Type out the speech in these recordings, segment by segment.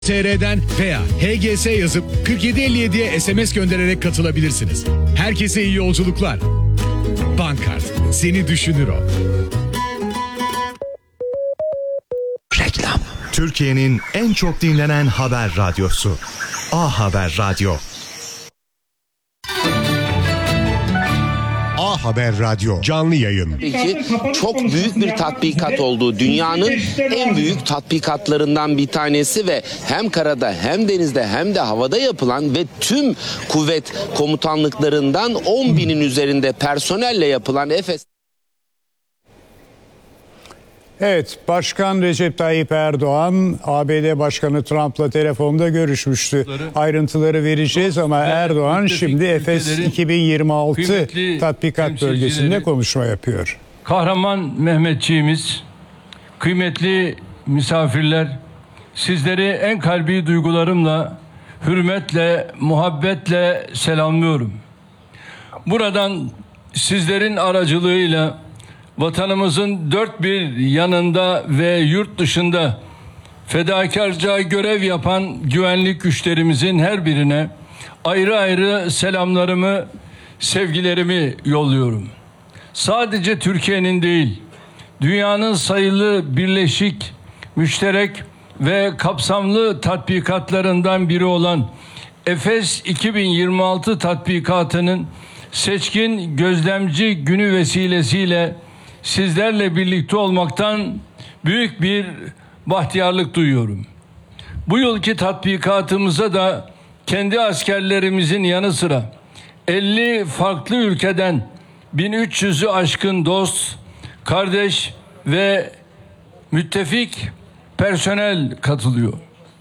TR'den veya HGS yazıp 4757'ye SMS göndererek katılabilirsiniz. Herkese iyi yolculuklar. Bankart, seni düşünür o. Reklam. Türkiye'nin en çok dinlenen haber radyosu. A Haber Radyo. A Haber Radyo canlı yayın. Peki, çok büyük bir tatbikat olduğu, dünyanın en büyük tatbikatlarından bir tanesi ve hem karada hem denizde hem de havada yapılan ve tüm kuvvet komutanlıklarından 10.000'in üzerinde personelle yapılan Efes. Evet, Başkan Recep Tayyip Erdoğan ABD Başkanı Trump'la telefonda görüşmüştü. Ayrıntıları vereceğiz ama Erdoğan şimdi Efes 2026 tatbikat bölgesinde konuşma yapıyor. Kahraman Mehmetçiğimiz, kıymetli misafirler, sizleri en kalbi duygularımla, hürmetle, muhabbetle selamlıyorum. Buradan sizlerin aracılığıyla vatanımızın dört bir yanında ve yurt dışında fedakarca görev yapan güvenlik güçlerimizin her birine ayrı ayrı selamlarımı, sevgilerimi yolluyorum. Sadece Türkiye'nin değil, dünyanın sayılı birleşik, müşterek ve kapsamlı tatbikatlarından biri olan Efes 2026 tatbikatının seçkin gözlemci günü vesilesiyle sizlerle birlikte olmaktan büyük bir bahtiyarlık duyuyorum. Bu yılki tatbikatımıza da kendi askerlerimizin yanı sıra 50 farklı ülkeden 1300'ü aşkın dost, kardeş ve müttefik personel katılıyor.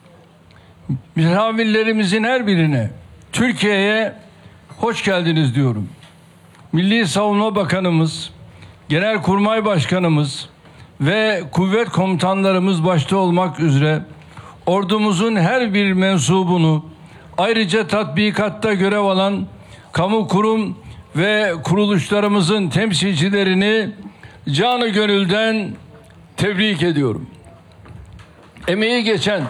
Misafirlerimizin her birine Türkiye'ye hoş geldiniz diyorum. Milli Savunma Bakanımız, Genelkurmay Başkanımız ve kuvvet komutanlarımız başta olmak üzere ordumuzun her bir mensubunu, ayrıca tatbikatta görev alan kamu kurum ve kuruluşlarımızın temsilcilerini canı gönülden tebrik ediyorum. Emeği geçen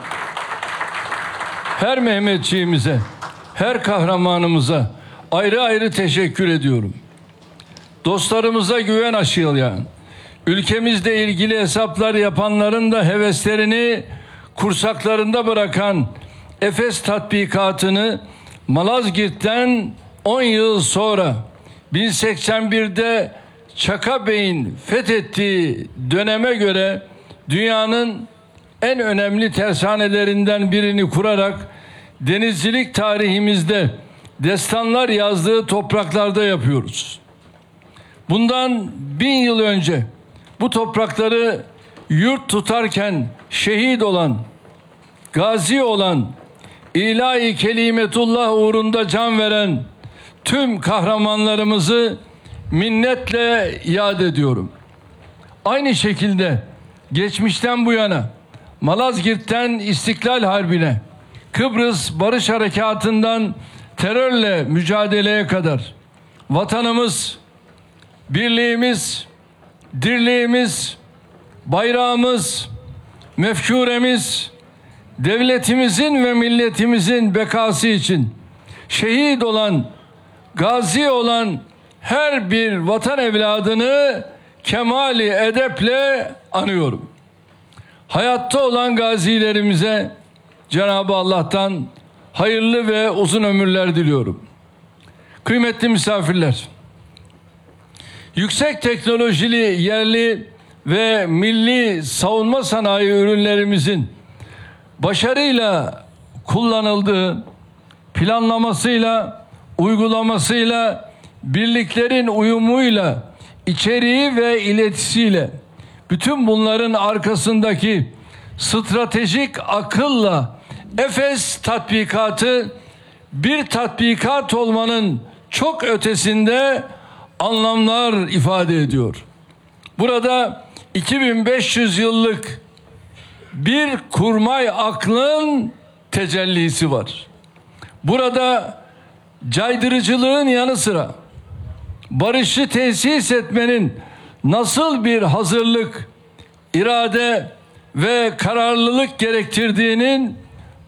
her Mehmetçiğimize, her kahramanımıza ayrı ayrı teşekkür ediyorum. Dostlarımıza güven aşılayan, ülkemizle ilgili hesaplar yapanların da heveslerini kursaklarında bırakan Efes tatbikatını Malazgirt'ten 10 yıl sonra 1081'de Çaka Bey'in fethettiği döneme göre dünyanın en önemli tersanelerinden birini kurarak denizcilik tarihimizde destanlar yazdığı topraklarda yapıyoruz. Bundan 1000 yıl önce bu toprakları yurt tutarken şehit olan, gazi olan, ilahi kelimetullah uğrunda can veren tüm kahramanlarımızı minnetle yad ediyorum. Aynı şekilde geçmişten bu yana Malazgirt'ten İstiklal Harbi'ne, Kıbrıs Barış Harekatı'ndan terörle mücadeleye kadar vatanımız, birliğimiz, dirliğimiz, bayrağımız, mefkuremiz, devletimizin ve milletimizin bekası için şehit olan, gazi olan her bir vatan evladını kemali edeple anıyorum. Hayatta olan gazilerimize Cenab-ı Allah'tan hayırlı ve uzun ömürler diliyorum. Kıymetli misafirler, yüksek teknolojili yerli ve milli savunma sanayi ürünlerimizin başarıyla kullanıldığı, planlamasıyla, uygulamasıyla, birliklerin uyumuyla, içeriği ve iletisiyle, bütün bunların arkasındaki stratejik akılla Efes tatbikatı bir tatbikat olmanın çok ötesinde anlamlar ifade ediyor. Burada 2500 yıllık bir kurmay aklın tecellisi var. Burada caydırıcılığın yanı sıra barışı tesis etmenin nasıl bir hazırlık, irade ve kararlılık gerektirdiğinin